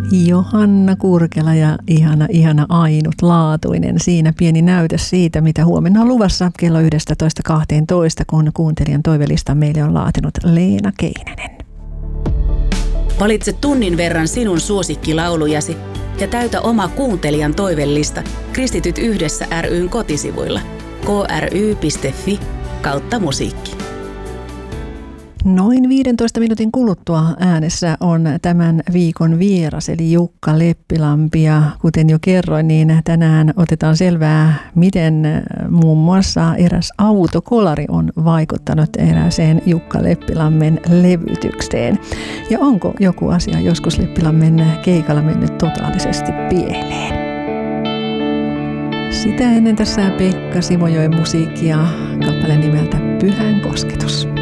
Johanna Kurkela ja ihana ainutlaatuinen. Siinä pieni näytös siitä, mitä huomenna on luvassa kello 11.12, kun kuuntelijan toivelista meille on laatinut Leena Keinänen. Valitse tunnin verran sinun suosikkilaulujasi ja täytä oma kuuntelijan toivellista Kristityt yhdessä ry:n kotisivuilla kry.fi/musiikki. Noin 15 minuutin kuluttua äänessä on tämän viikon vieras, eli Jukka Leppilampi. Ja kuten jo kerroin, niin tänään otetaan selvää, miten muun muassa eräs autokolari on vaikuttanut erääseen Jukka Leppilammen levytykseen. Ja onko joku asia joskus Leppilammen keikalla mennyt totaalisesti pieleen? Sitä ennen tässä Pekka Simojoen musiikkia, kappale nimeltä Pyhän kosketus.